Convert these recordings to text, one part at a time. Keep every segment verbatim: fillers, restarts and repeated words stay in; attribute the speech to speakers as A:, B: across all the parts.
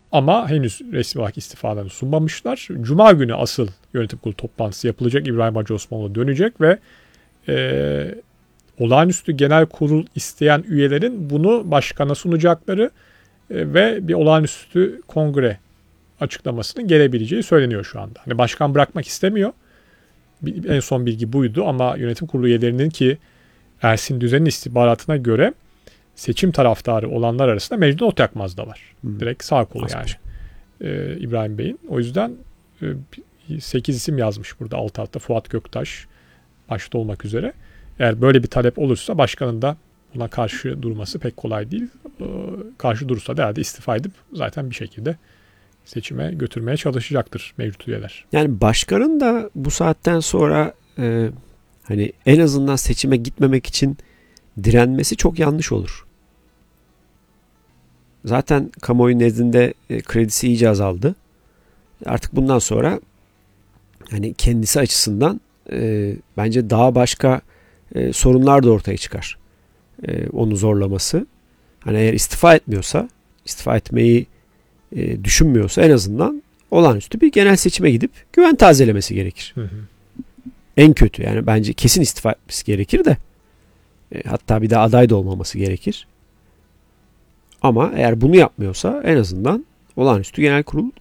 A: Ama henüz resmi olarak istifalarını sunmamışlar. Cuma günü asıl yönetim kurulu toplantısı yapılacak. İbrahim Hacı Osmanoğlu dönecek ve e, olağanüstü genel kurul isteyen üyelerin bunu başkana sunacakları e, ve bir olağanüstü kongre açıklamasının gelebileceği söyleniyor şu anda. Hani başkan bırakmak istemiyor. En son bilgi buydu ama yönetim kurulu üyelerinin ki Ersin Düzen'in istihbaratına göre seçim taraftarı olanlar arasında Mecnun Otyakmaz da var. Hmm. Direkt sağ kolu yani ee, İbrahim Bey'in. O yüzden e, sekiz isim yazmış burada alt alta. Fuat Göktaş başta olmak üzere. Eğer böyle bir talep olursa başkanın da buna karşı durması pek kolay değil. Ee, karşı durursa da herhalde istifa edip zaten bir şekilde seçime götürmeye çalışacaktır mevcut üyeler.
B: Yani başkanın da bu saatten sonra e, hani en azından seçime gitmemek için direnmesi çok yanlış olur. Zaten kamuoyu nezdinde e, kredisi iyice azaldı. Artık bundan sonra hani kendisi açısından e, bence daha başka e, sorunlar da ortaya çıkar. E, onu zorlaması. Hani eğer istifa etmiyorsa, istifa etmeyi e, düşünmüyorsa en azından olağanüstü bir genel seçime gidip güven tazelemesi gerekir. Hı hı. En kötü yani bence kesin istifa etmesi gerekir de e, hatta bir daha aday da olmaması gerekir. Ama eğer bunu yapmıyorsa en azından olağanüstü genel kurul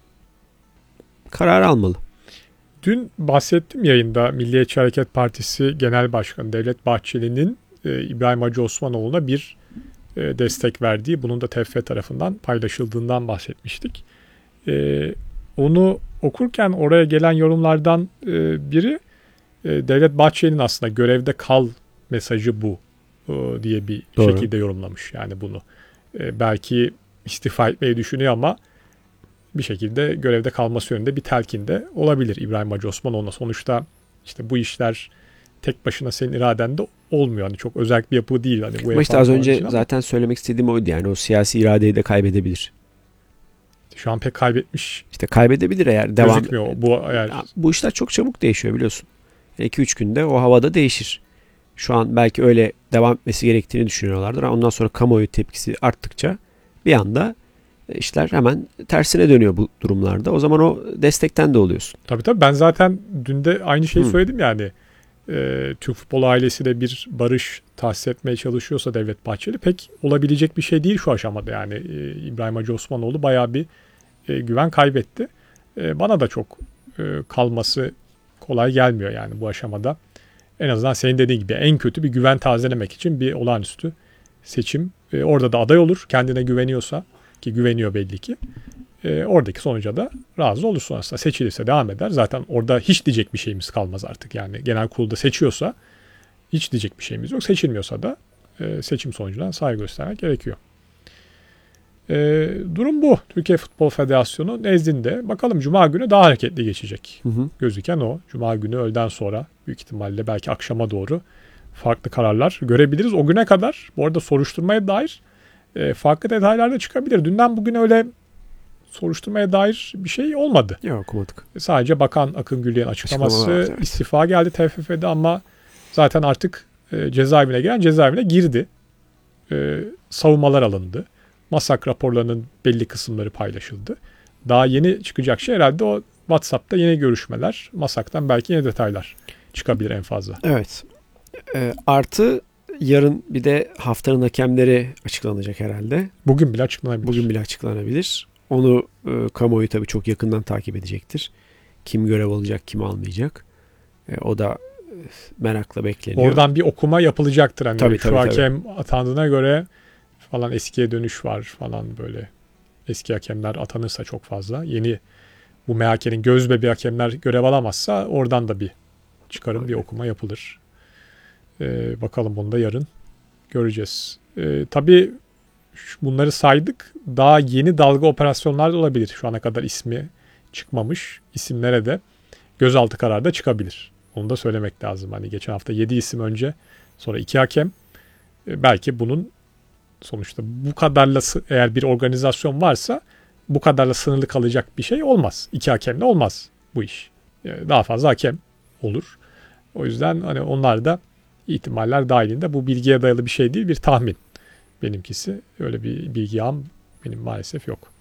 B: karar almalı.
A: Dün bahsettim yayında Milliyetçi Hareket Partisi Genel Başkanı Devlet Bahçeli'nin e, İbrahim Hacı Osmanoğlu'na bir e, destek verdiği, bunun da T F F tarafından paylaşıldığından bahsetmiştik. E, onu okurken oraya gelen yorumlardan e, biri e, Devlet Bahçeli'nin aslında görevde kal mesajı bu e, diye bir Doğru. şekilde yorumlamış yani bunu. E, belki istifa etmeyi düşünüyor ama bir şekilde görevde kalması yönünde bir telkinde olabilir İbrahim Hacı Osmanoğlu'na. Sonuçta işte bu işler tek başına senin iradende olmuyor. Hani çok özel bir yapı değil. Hani
B: ama işte az önce zaten söylemek istediğim oydu. Yani o siyasi iradeyi de kaybedebilir.
A: Şu an pek kaybetmiş.
B: İşte kaybedebilir eğer devam.
A: Gözükmüyor bu eğer.
B: Ya, bu işler çok çabuk değişiyor biliyorsun. iki üç günde o havada değişir. Şu an belki öyle devam etmesi gerektiğini düşünüyorlardır. Ondan sonra kamuoyu tepkisi arttıkça bir anda işler hemen tersine dönüyor bu durumlarda. O zaman o destekten de oluyorsun.
A: Tabii tabii ben zaten dün de aynı şeyi Hı. söyledim yani. E, Türk futbol ailesi de bir barış tahsis etmeye çalışıyorsa Devlet Bahçeli pek olabilecek bir şey değil şu aşamada yani. E, İbrahim Hacı Osmanoğlu bayağı bir e, güven kaybetti. E, bana da çok e, kalması kolay gelmiyor yani bu aşamada. En azından senin dediğin gibi en kötü bir güven tazelemek için bir olağanüstü seçim. E, orada da aday olur kendine güveniyorsa ki güveniyor belli ki. E, oradaki sonuca da razı olur sonrasında. Seçilirse devam eder. Zaten orada hiç diyecek bir şeyimiz kalmaz artık. Yani genel kurulda seçiyorsa hiç diyecek bir şeyimiz yok. Seçilmiyorsa da e, seçim sonucuna saygı göstermek gerekiyor. E, durum bu. Türkiye Futbol Federasyonu nezdinde bakalım Cuma günü daha hareketli geçecek. Hı hı. Gözüken o. Cuma günü öğleden sonra büyük ihtimalle belki akşama doğru farklı kararlar görebiliriz. O güne kadar bu arada soruşturmaya dair e, farklı detaylar da çıkabilir. Dünden bugün öyle soruşturmaya dair bir şey olmadı.
B: Yok okumadık.
A: Sadece Bakan Akın Gülyen açıklaması var, evet. istifa geldi T F F'de ama zaten artık e, cezaevine gelen cezaevine girdi. E, savunmalar alındı. MASAK raporlarının belli kısımları paylaşıldı. Daha yeni çıkacak şey herhalde o WhatsApp'ta yeni görüşmeler. MASAK'tan belki yeni detaylar çıkabilir en fazla.
B: Evet. E, artı yarın bir de haftanın hakemleri açıklanacak herhalde.
A: Bugün bile açıklanabilir.
B: Bugün bile açıklanabilir. Onu e, kamuoyu tabii çok yakından takip edecektir. Kim görev alacak, kim almayacak. E, o da e, merakla bekleniyor.
A: Oradan bir okuma yapılacaktır. Hani
B: tabii,
A: şu
B: tabii,
A: hakem
B: tabii.
A: atandığına göre falan eskiye dönüş var falan böyle. Eski hakemler atanırsa çok fazla. Yeni bu M H K'nin göz bebeği hakemler görev alamazsa oradan da bir çıkarım, bir okuma yapılır. Ee, bakalım bunu da yarın göreceğiz. Ee, tabii bunları saydık. Daha yeni dalga operasyonlar da olabilir. Şu ana kadar ismi çıkmamış isimlere de gözaltı kararı da çıkabilir. Onu da söylemek lazım. Hani geçen hafta yedi isim önce, sonra iki hakem. Ee, belki bunun sonuçta bu kadarla eğer bir organizasyon varsa bu kadarla sınırlı kalacak bir şey olmaz. İki hakemle olmaz bu iş. Ee, daha fazla hakem olur. O yüzden hani onlar da ihtimaller dahilinde bu bilgiye dayalı bir şey değil, bir tahmin. Benimkisi öyle bir bilgi ağım benim maalesef yok.